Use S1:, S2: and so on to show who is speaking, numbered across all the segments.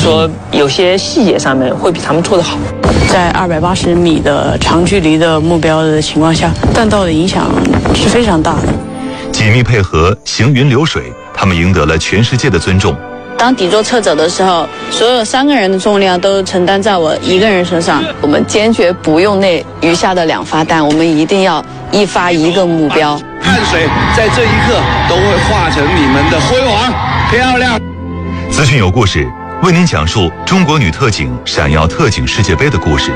S1: 说有些细节上面会比他们做得好。
S2: 在280米的长距离的目标的情况下，弹道的影响是非常大的。
S3: 紧密配合，行云流水，他们赢得了全世界的尊重。
S2: 当底座撤走的时候，所有3个人的重量都承担在我一个人身上。
S4: 我们坚决不用那余下的2发弹，我们一定要一发一个目标。
S5: 汗水在这一刻都会化成你们的辉煌，漂亮。
S3: 资讯有故事，为您讲述中国女特警闪耀特警世界杯的故事。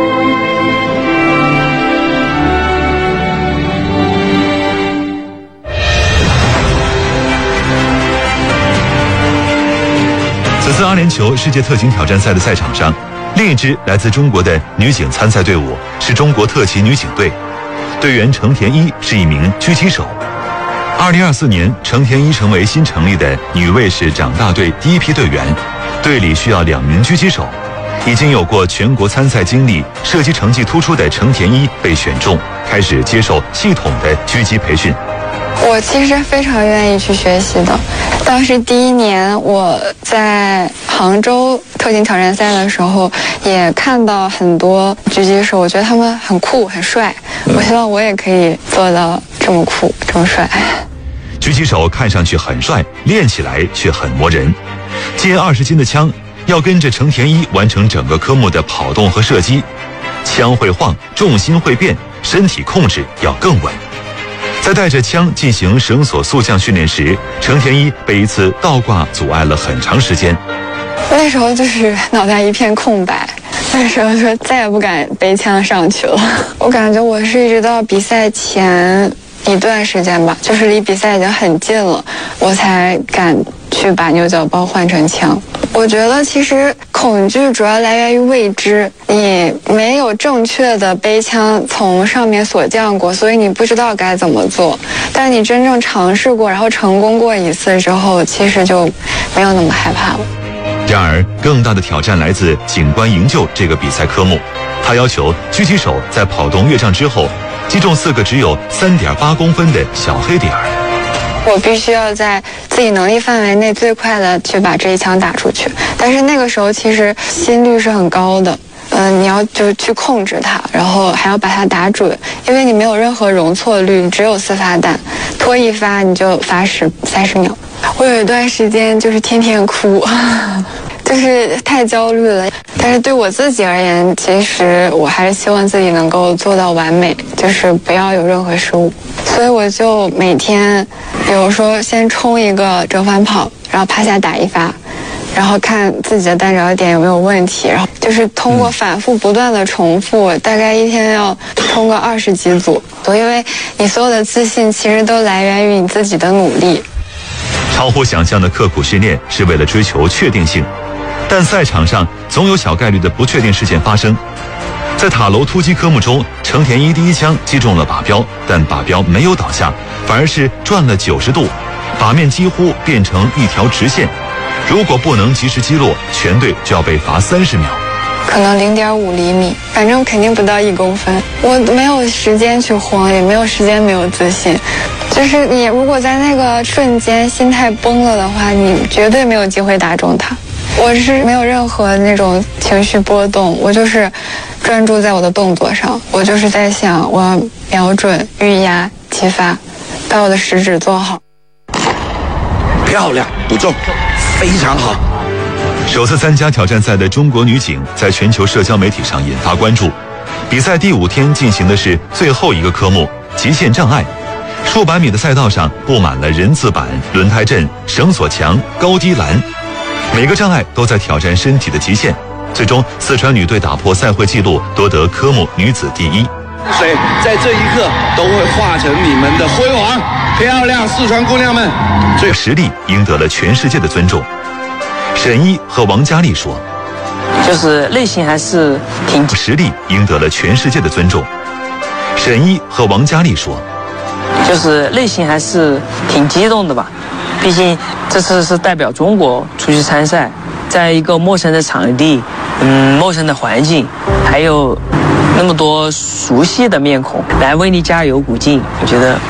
S3: 此次阿联酋世界特警挑战赛的赛场上，另一支来自中国的女警参赛队伍是中国特骑女警队，队员程田一是一名狙击手。2024年，程田一成为新成立的女卫士长大队第一批队员，队里需要2名狙击手。已经有过全国参赛经历、射击成绩突出的程田一被选中，开始接受系统的狙击培训。
S6: 我其实非常愿意去学习的。当时第1年我在杭州特警挑战赛的时候，也看到很多狙击手，我觉得他们很酷很帅，我希望我也可以做到这么酷这么帅。
S3: 狙击手看上去很帅，练起来却很磨人。接20斤的枪，要跟着程田一完成整个科目的跑动和射击，枪会晃，重心会变，身体控制要更稳。在带着枪进行绳索速降训练时，程田一被一次倒挂阻碍了很长时间。
S6: 那时候就是脑袋一片空白，那时候就再也不敢背枪上去了。我感觉我是一直到比赛前一段时间吧，就是离比赛已经很近了，我才敢去把牛角包换成枪。我觉得其实恐惧主要来源于未知，你没有正确的背枪从上面锁降过，所以你不知道该怎么做。但你真正尝试过，然后成功过一次之后，其实就没有那么害怕了。
S3: 然而，更大的挑战来自警官营救这个比赛科目，他要求狙击手在跑动越障之后，击中4个只有3.8公分的小黑点儿。
S6: 我必须要在自己能力范围内最快的去把这一枪打出去，但是那个时候其实心率是很高的，你要就去控制它，然后还要把它打准，因为你没有任何容错率，你只有4发弹，拖1发你就罚30秒。我有一段时间就是天天哭，就是太焦虑了。但是对我自己而言，其实我还是希望自己能够做到完美，就是不要有任何失误。所以我就每天，比如说先冲一个折返跑，然后趴下打1发，然后看自己的弹着点有没有问题，然后就是通过反复不断的重复，大概一天要冲个20几组。因为你所有的自信其实都来源于你自己的努力。
S3: 超乎想象的刻苦训练是为了追求确定性，但赛场上总有小概率的不确定事件发生。在塔楼突击科目中，程田一第1枪击中了靶标，但靶标没有倒下，反而是转了90度，靶面几乎变成一条直线。如果不能及时击落，全队就要被罚30秒。
S6: 可能0.5厘米，反正肯定不到1公分。我没有时间去慌，也没有时间没有自信。就是你如果在那个瞬间心态崩了的话，你绝对没有机会打中它。我是没有任何那种情绪波动，我就是专注在我的动作上，我就是在想我要瞄准、预压、击发，把我的食指做好。
S5: 漂亮，不中，非常好。
S3: 首次参加挑战赛的中国女警在全球社交媒体上引发关注。比赛第5天进行的是最后一个科目——极限障碍。数百米的赛道上布满了人字板、轮胎阵、绳索墙、高低栏，每个障碍都在挑战身体的极限。最终，四川女队打破赛会纪录，夺得科目女子第1。
S5: 水在这一刻都会化成你们的辉煌，漂亮，四川姑娘们！
S3: 实力赢得了全世界的尊重。沈一和王佳丽说：“
S1: 就是内心还是挺……
S3: 实力赢得了全世界的尊重。”沈一和王佳丽说：“
S1: 就是内心还是挺激动的吧，毕竟这次是代表中国出去参赛，在一个陌生的场地，陌生的环境，还有那么多熟悉的面孔来为你加油鼓劲，我觉得